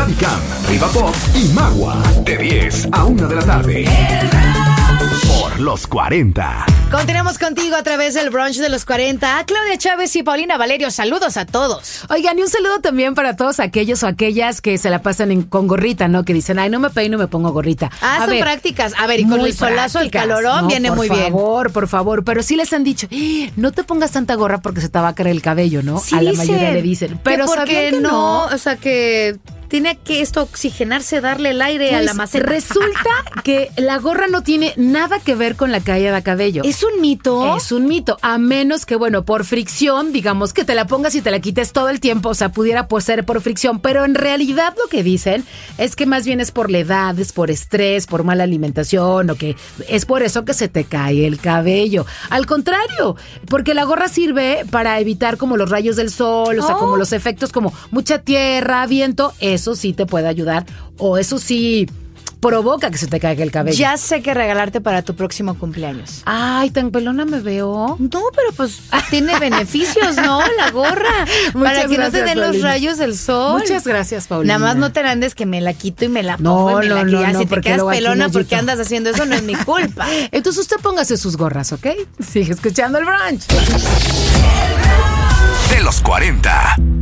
Radicam, Riva Pop y Magua. De 10 a 1 de la tarde. Por los 40. Continuamos contigo a través del brunch de los 40. Claudia Chávez y Paulina Valerio, saludos a todos. Oigan, y un saludo también para todos aquellos o aquellas que se la pasan con gorrita, ¿no? Que dicen, ay, no me peino y me pongo gorrita. Son prácticas. A ver, y con el solazo, el calorón, no, viene muy bien. Por favor. Pero sí les han dicho, no te pongas tanta gorra porque se te va a caer el cabello, ¿no? Sí, a la mayoría le dicen. Pero porque que no, o sea que tiene que esto oxigenarse, darle el aire a la maceta. Resulta que la gorra no tiene nada que ver con la caída de cabello. ¿Es un mito? Es un mito, a menos que, bueno, por fricción, digamos, que te la pongas y te la quites todo el tiempo, o sea, pudiera ser por fricción, pero en realidad lo que dicen es que más bien es por la edad, es por estrés, por mala alimentación, o que es por eso que se te cae el cabello. Al contrario, porque la gorra sirve para evitar como los rayos del sol, o sea, como los efectos como mucha tierra, viento, eso sí te puede ayudar, o eso sí provoca que se te caiga el cabello. Ya sé qué regalarte para tu próximo cumpleaños. Ay, tan pelona me veo. No, pero pues tiene beneficios, ¿no? La gorra. Para que no te den los rayos del sol. Muchas gracias, Paulina. Nada más no te andes que me la quito y me la pongo. No, si te quedas pelona porque andas haciendo eso, no es mi culpa. Entonces usted póngase sus gorras, ¿ok? Sigue escuchando el brunch. De los 40.